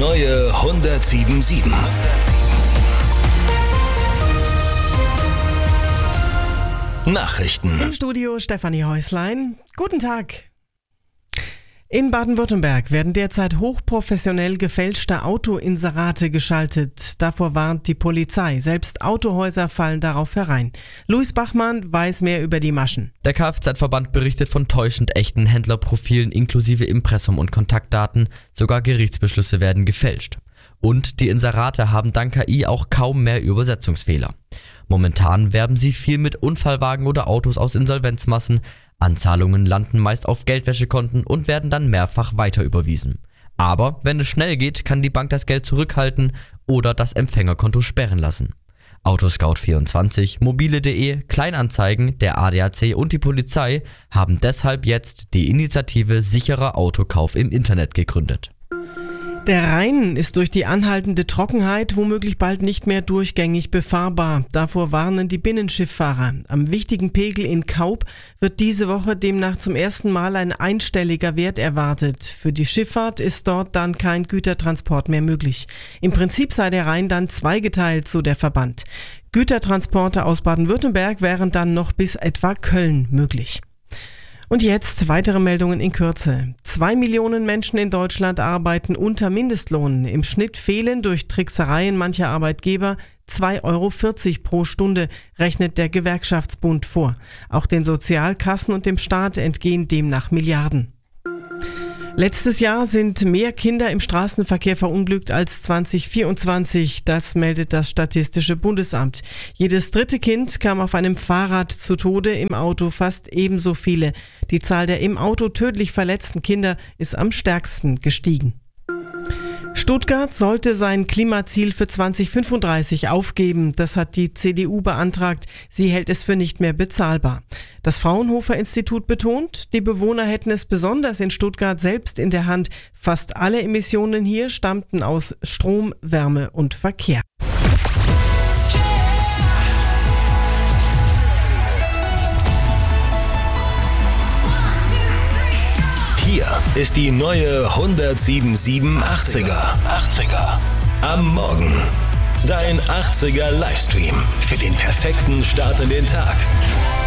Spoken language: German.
neue 107.7. Nachrichten. Im Studio Stefanie Häuslein. Guten Tag. In Baden-Württemberg werden derzeit hochprofessionell gefälschte Autoinserate geschaltet. Davor warnt die Polizei. Selbst Autohäuser fallen darauf herein. Luis Bachmann weiß mehr über die Maschen. Der Kfz-Verband berichtet von täuschend echten Händlerprofilen inklusive Impressum und Kontaktdaten. Sogar Gerichtsbeschlüsse werden gefälscht. Und die Inserate haben dank KI auch kaum mehr Übersetzungsfehler. Momentan werben sie viel mit Unfallwagen oder Autos aus Insolvenzmassen. Anzahlungen landen meist auf Geldwäschekonten und werden dann mehrfach weiterüberwiesen. Aber wenn es schnell geht, kann die Bank das Geld zurückhalten oder das Empfängerkonto sperren lassen. Autoscout24, mobile.de, Kleinanzeigen, der ADAC und die Polizei haben deshalb jetzt die Initiative Sicherer Autokauf im Internet gegründet. Der Rhein ist durch die anhaltende Trockenheit womöglich bald nicht mehr durchgängig befahrbar. Davor warnen die Binnenschifffahrer. Am wichtigen Pegel in Kaub wird diese Woche demnach zum ersten Mal ein einstelliger Wert erwartet. Für die Schifffahrt ist dort dann kein Gütertransport mehr möglich. Im Prinzip sei der Rhein dann zweigeteilt, so der Verband. Gütertransporte aus Baden-Württemberg wären dann noch bis etwa Köln möglich. Und jetzt weitere Meldungen in Kürze. 2 Millionen Menschen in Deutschland arbeiten unter Mindestlohn. Im Schnitt fehlen durch Tricksereien mancher Arbeitgeber 2,40 € pro Stunde, rechnet der Gewerkschaftsbund vor. Auch den Sozialkassen und dem Staat entgehen demnach Milliarden. Letztes Jahr sind mehr Kinder im Straßenverkehr verunglückt als 2024. Das meldet das Statistische Bundesamt. Jedes dritte Kind kam auf einem Fahrrad zu Tode, im Auto fast ebenso viele. Die Zahl der im Auto tödlich verletzten Kinder ist am stärksten gestiegen. Stuttgart sollte sein Klimaziel für 2035 aufgeben. Das hat die CDU beantragt. Sie hält es für nicht mehr bezahlbar. Das Fraunhofer-Institut betont, die Bewohner hätten es besonders in Stuttgart selbst in der Hand. Fast alle Emissionen hier stammten aus Strom, Wärme und Verkehr. Hier ist die neue 107.7 80er. Am Morgen. Dein 80er Livestream für den perfekten Start in den Tag.